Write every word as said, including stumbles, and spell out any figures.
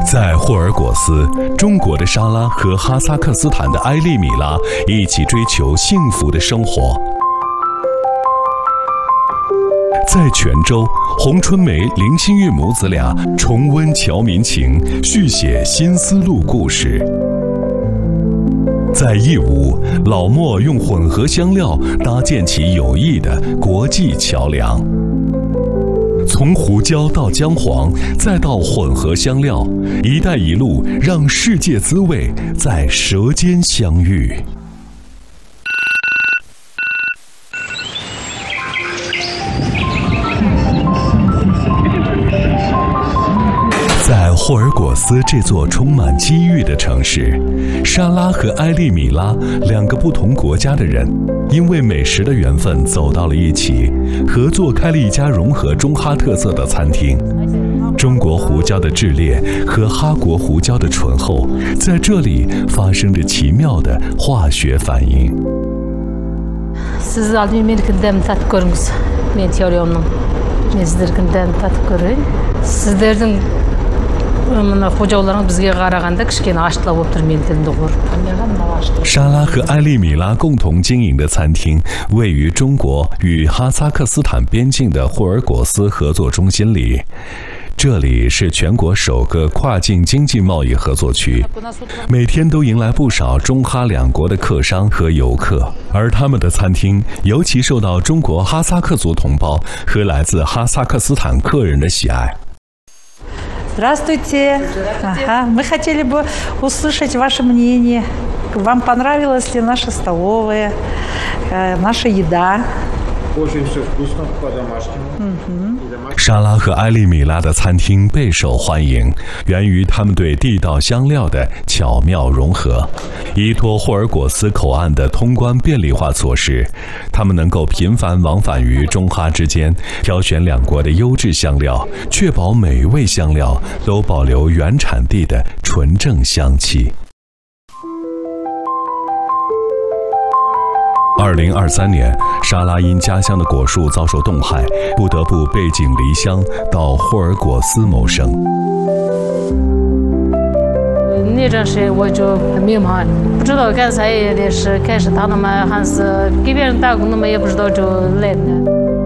在霍尔果斯，中国的莎拉和哈萨克斯坦的埃利米拉一起追求幸福的生活。在泉州，洪春梅、林心玉母子俩重温侨民情，续写新丝路故事。在义乌，老莫用混合香料搭建起有益的国际桥梁。从胡椒到姜黄，再到混合香料，一带一路让世界滋味在舌尖相遇。在霍尔果斯这座充满机遇的城市，莎拉和埃利米拉两个不同国家的人，因为美食的缘分走到了一起，合作开了一家融合中哈特色的餐厅。中国胡椒的炽烈和哈国胡椒的醇厚，在这里发生着奇妙的化学反应。 Siz aldымен менікінден татып көріңіз. Мен теориямның. Мен сіздердікінден татып көрейін. Сіздердің мына қожауларыңыз бізге қарағанда кішкене аштылау болып тұр, мен тілімді қорып. 莎拉和埃利米拉共同经营的餐厅位于中国与哈萨克斯坦边境的霍尔果斯合作中心里。这里是全国首个跨境经济贸易合作区，每天都迎来不少中哈两国的客商和游客，而他们的餐厅尤其受到中国哈萨克族同胞和来自哈萨克斯坦客人的喜爱。 Здравствуйте. Ага, мы хотели бы услышать ваше мнение. Вам понравилась ли наша столовая, наша еда? Очень все вкусно, по-домашнему. 莎拉和埃利米拉的餐厅备受欢迎，源于他们对地道香料的巧妙融合。依托霍尔果斯口岸的通关便利化措施，他们能够频繁往返于中哈之间，挑选两国的优质香料，确保每一味香料都保留原产地的纯正香气。二零二三年，莎拉因家乡的果树遭受冻害，不得不背井离乡到霍尔果斯谋生。 那阵时我就迷茫，不知道干啥，也得是开始打那么还是给别人打工，那么也不知道就来的。